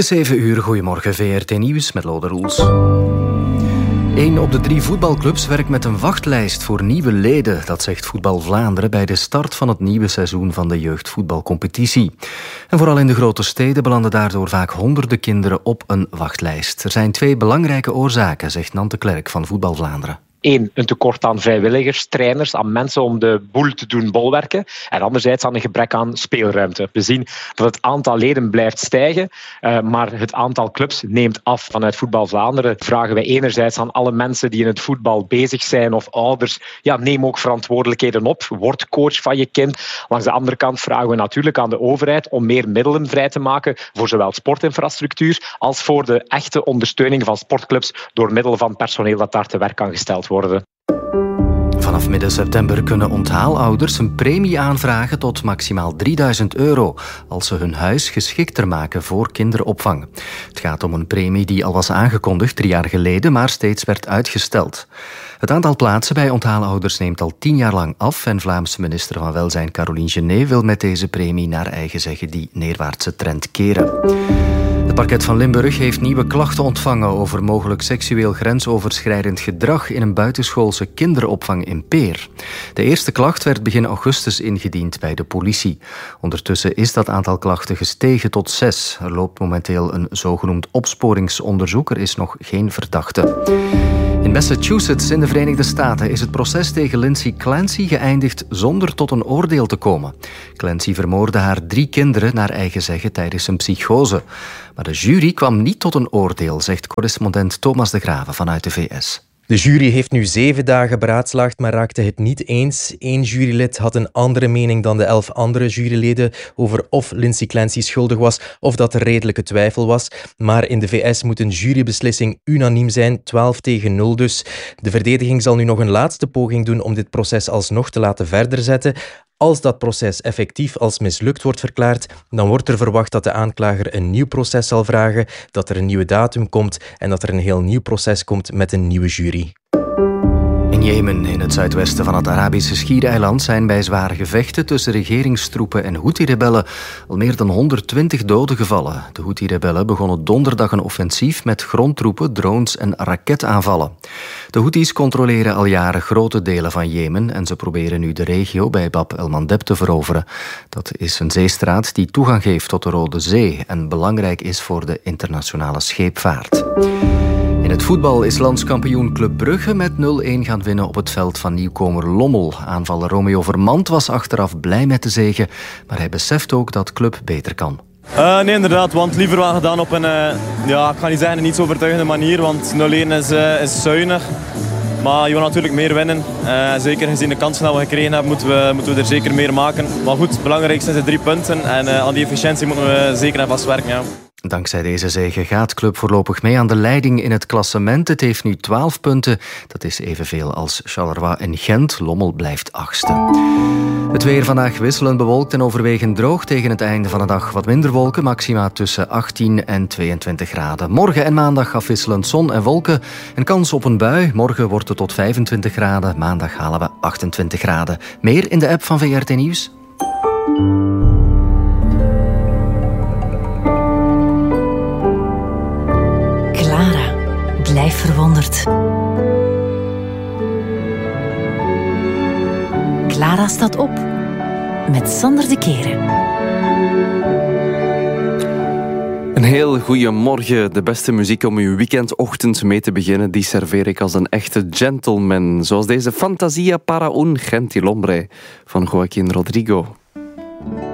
Het is 7 uur. Goedemorgen, VRT Nieuws met Lode Roels. 1 op de 3 voetbalclubs werkt met een wachtlijst voor nieuwe leden. Dat zegt Voetbal Vlaanderen bij de start van het nieuwe seizoen van de jeugdvoetbalcompetitie. En vooral in de grote steden belanden daardoor vaak honderden kinderen op een wachtlijst. Er zijn 2 belangrijke oorzaken, zegt Nante Klerk van Voetbal Vlaanderen. 1, een tekort aan vrijwilligers, trainers, aan mensen om de boel te doen bolwerken. En anderzijds aan een gebrek aan speelruimte. We zien dat het aantal leden blijft stijgen, maar het aantal clubs neemt af. Vanuit Voetbal Vlaanderen vragen wij enerzijds aan alle mensen die in het voetbal bezig zijn of ouders, neem ook verantwoordelijkheden op. Word coach van je kind. Langs de andere kant vragen we natuurlijk aan de overheid om meer middelen vrij te maken voor zowel sportinfrastructuur als voor de echte ondersteuning van sportclubs door middel van personeel dat daar te werk kan gesteld worden. Vanaf midden september kunnen onthaalouders een premie aanvragen tot maximaal €3000 als ze hun huis geschikter maken voor kinderopvang. Het gaat om een premie die al was aangekondigd 3 jaar geleden, maar steeds werd uitgesteld. Het aantal plaatsen bij onthaalouders neemt al 10 jaar lang af en Vlaamse minister van Welzijn Caroline Genet wil met deze premie naar eigen zeggen die neerwaartse trend keren. Het parket van Limburg heeft nieuwe klachten ontvangen over mogelijk seksueel grensoverschrijdend gedrag in een buitenschoolse kinderopvang in Peer. De eerste klacht werd begin augustus ingediend bij de politie. Ondertussen is dat aantal klachten gestegen tot 6. Er loopt momenteel een zogenoemd opsporingsonderzoek. Er is nog geen verdachte. In Massachusetts in de Verenigde Staten is het proces tegen Lindsay Clancy geëindigd zonder tot een oordeel te komen. Clancy vermoordde haar 3 kinderen naar eigen zeggen tijdens een psychose. Maar de jury kwam niet tot een oordeel, zegt correspondent Thomas de Grave vanuit de VS. De jury heeft nu 7 dagen beraadslaagd, maar raakte het niet eens. 1 jurylid had een andere mening dan de 11 andere juryleden over of Lindsay Clancy schuldig was of dat er redelijke twijfel was. Maar in de VS moet een jurybeslissing unaniem zijn, 12-0 dus. De verdediging zal nu nog een laatste poging doen om dit proces alsnog te laten verder zetten. Als dat proces effectief als mislukt wordt verklaard, dan wordt er verwacht dat de aanklager een nieuw proces zal vragen, dat er een nieuwe datum komt en dat er een heel nieuw proces komt met een nieuwe jury. In Jemen, in het zuidwesten van het Arabische Schiereiland, zijn bij zware gevechten tussen regeringstroepen en Houthi-rebellen al meer dan 120 doden gevallen. De Houthi-rebellen begonnen donderdag een offensief met grondtroepen, drones en raketaanvallen. De Houthis controleren al jaren grote delen van Jemen en ze proberen nu de regio bij Bab el-Mandeb te veroveren. Dat is een zeestraat die toegang geeft tot de Rode Zee en belangrijk is voor de internationale scheepvaart. In het voetbal is landskampioen Club Brugge met 0-1 gaan winnen op het veld van nieuwkomer Lommel. Aanvaller Romeo Vermand was achteraf blij met de zege, maar hij beseft ook dat Club beter kan. Nee, inderdaad, want liever wel gedaan op een, ik ga niet zeggen een niet zo overtuigende manier, want 0-1 is zuinig. Maar je wil natuurlijk meer winnen. Zeker gezien de kansen die we gekregen hebben, moeten we er zeker meer maken. Maar goed, het belangrijkste zijn de 3 punten en aan die efficiëntie moeten we zeker en vast werken. Ja. Dankzij deze zege gaat Club voorlopig mee aan de leiding in het klassement. Het heeft nu 12 punten. Dat is evenveel als Charleroi en Gent. Lommel blijft 8e. Het weer vandaag wisselend bewolkt en overwegend droog. Tegen het einde van de dag wat minder wolken. Maxima tussen 18 en 22 graden. Morgen en maandag afwisselend zon en wolken. Een kans op een bui. Morgen wordt het tot 25 graden. Maandag halen we 28 graden. Meer in de app van VRT Nieuws. Blijf verwonderd. Clara staat op met Sander de Keren. Een heel goede morgen. De beste muziek om uw weekendochtend mee te beginnen, die serveer ik als een echte gentleman. Zoals deze Fantasia para un gentilhombre van Joaquín Rodrigo.